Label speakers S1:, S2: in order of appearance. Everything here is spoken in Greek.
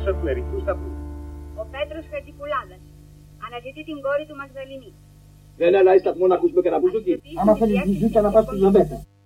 S1: δόξα του ερυθρού σταυρού.
S2: Ο Πέτρος Χατζικουλάδας αναζητεί την κόρη του Μαγδαληνή.
S3: Δεν αλλάζει σταθμό να ακούσουμε κανένα μπουζούκι.
S4: Άμα θέλεις μπουζούκια να πας στους Ζεμπέτα.